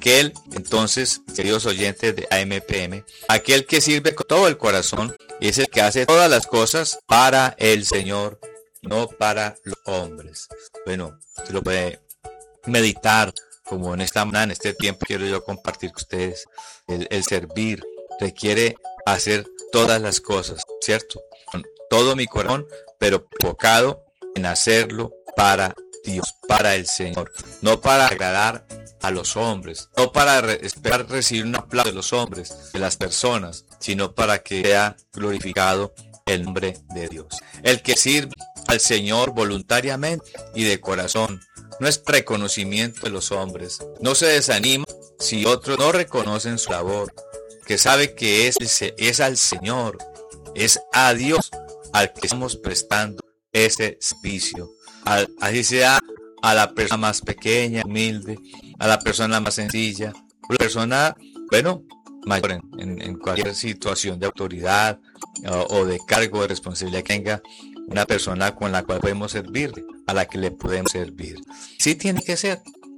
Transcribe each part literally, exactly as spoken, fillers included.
Aquel, entonces, queridos oyentes de A M P M, aquel que sirve con todo el corazón es el que hace todas las cosas para el Señor, no para los hombres. Bueno, se lo puede meditar, como en esta mañana, en este tiempo quiero yo compartir con ustedes. El, el servir requiere hacer todas las cosas, ¿cierto? Con todo mi corazón, pero enfocado en hacerlo para Dios, para el Señor, no para agradar a los hombres, no para re- esperar recibir un aplauso de los hombres, de las personas, sino para que sea glorificado el nombre de Dios. El que sirve al Señor voluntariamente y de corazón, no es reconocimiento de los hombres, no se desanima si otros no reconocen su labor, que sabe que es, es al Señor, es a Dios al que estamos prestando ese servicio. Al, así sea a la persona más pequeña, humilde, a la persona más sencilla, a la persona, bueno, mayor en, en, en cualquier situación de autoridad o, o de cargo de responsabilidad que tenga, una persona con la cual podemos servirle, a la que le podemos servir. Sí tiene que ser.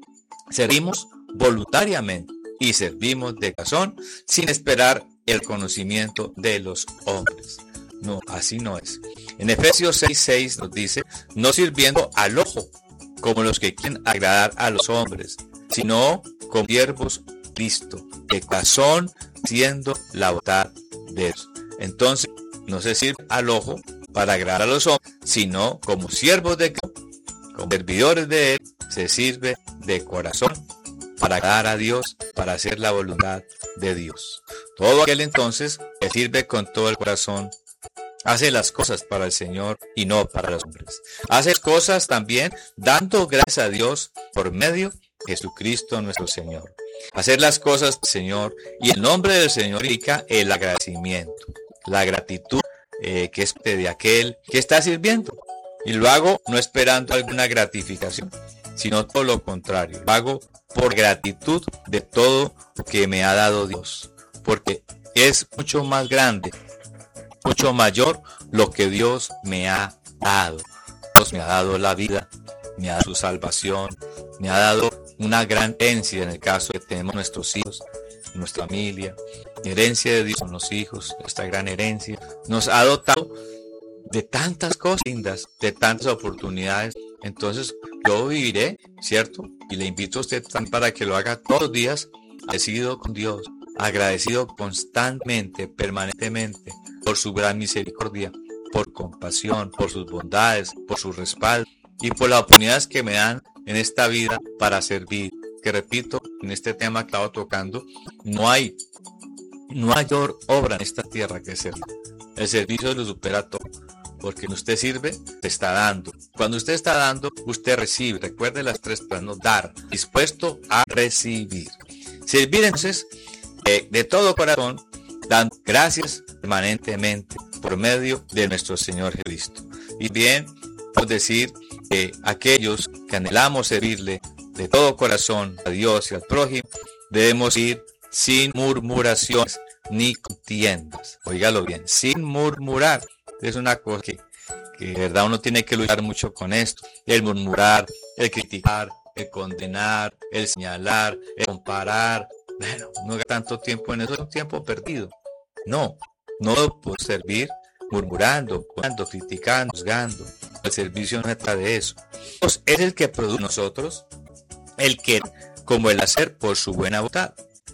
Servimos voluntariamente y servimos de corazón sin esperar el conocimiento de los hombres. No, así no es. En Efesios seis seis nos dice, no sirviendo al ojo, como los que quieren agradar a los hombres, sino como siervos de Cristo, de corazón, siendo la voluntad de Dios. Entonces, no se sirve al ojo para agradar a los hombres, sino como siervos de Cristo, como servidores de Él, se sirve de corazón para agradar a Dios, para hacer la voluntad de Dios. Todo aquel entonces que sirve con todo el corazón, hace las cosas para el Señor y no para los hombres. Hace cosas también dando gracias a Dios por medio de Jesucristo nuestro Señor. Hacer las cosas del Señor y el nombre del Señor indica el agradecimiento, la gratitud eh, que es de aquel que está sirviendo. Y lo hago no esperando alguna gratificación, sino todo lo contrario. Lo hago por gratitud de todo lo que me ha dado Dios, porque es mucho más grande, mucho mayor lo que Dios me ha dado. Dios me ha dado la vida, me ha dado su salvación, me ha dado una gran herencia en el caso que tenemos nuestros hijos, nuestra familia. Herencia de Dios son los hijos, esta gran herencia. Nos ha dotado de tantas cosas lindas, de tantas oportunidades. Entonces yo viviré, ¿cierto? Y le invito a usted también para que lo haga todos los días, agradecido con Dios, agradecido constantemente, permanentemente, por su gran misericordia, por compasión, por sus bondades, por su respaldo y por las oportunidades que me dan en esta vida para servir. Que repito, en este tema que estaba tocando, no hay, no hay mayor obra en esta tierra que servir. El servicio lo supera todo, porque cuando usted sirve, te está dando. Cuando usted está dando, usted recibe. Recuerde las tres palabras, dar, dispuesto a recibir. Servir entonces, eh, de todo corazón, dando gracias permanentemente por medio de nuestro Señor Jesucristo. Y bien, podemos decir que aquellos que anhelamos servirle de todo corazón a Dios y al prójimo, debemos ir sin murmuraciones ni contiendas. Óigalo bien, sin murmurar. Es una cosa que, que de verdad uno tiene que luchar mucho con esto. El murmurar, el criticar, el condenar, el señalar, el comparar. Bueno, no haga tanto tiempo en eso, es un tiempo perdido. No, no puedo servir murmurando, cuando criticando, juzgando. El servicio no trata de eso. Dios es el que produce nosotros, el que, como el hacer por su buena voluntad.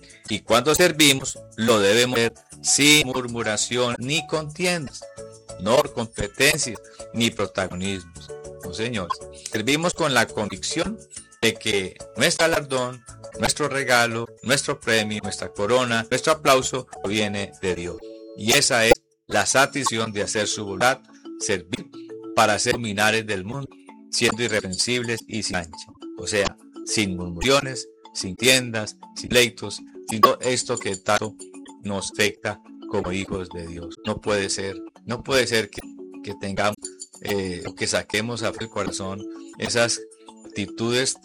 Y cuando servimos, lo debemos hacer sin murmuración ni contiendas, no por competencias ni protagonismos. No, señores. Servimos con la convicción de que nuestro galardón, nuestro regalo, nuestro premio, nuestra corona, nuestro aplauso proviene de Dios. Y esa es la satisfacción de hacer su voluntad, servir para ser luminares del mundo, siendo irreprensibles y sin mancha. O sea, sin murmuraciones, sin tiendas, sin pleitos, sin todo esto que tanto nos afecta como hijos de Dios. No puede ser, no puede ser que, que tengamos, eh, o que saquemos a el corazón esas actitudes